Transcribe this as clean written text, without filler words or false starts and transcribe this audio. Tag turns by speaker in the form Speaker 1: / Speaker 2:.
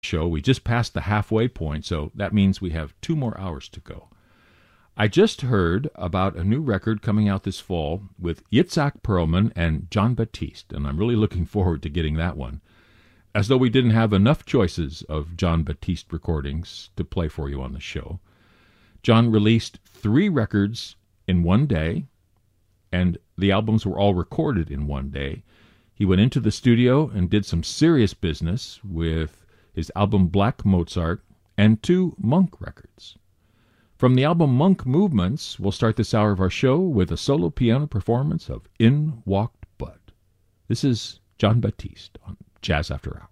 Speaker 1: show. We just passed the halfway point, so that means we have 2 more hours to go. I just heard about a new record coming out this fall with Itzhak Perlman and Jon Batiste, and I'm really looking forward to getting that one. As though we didn't have enough choices of Jon Batiste recordings to play for you on the show. Jon released 3 records in one day, and the albums were all recorded in one day. He went into the studio and did some serious business with his album Black Mozart and 2 Monk records. From the album Monk Movements, we'll start this hour of our show with a solo piano performance of In Walked Bud. This is Jon Batiste on Jazz After Hours.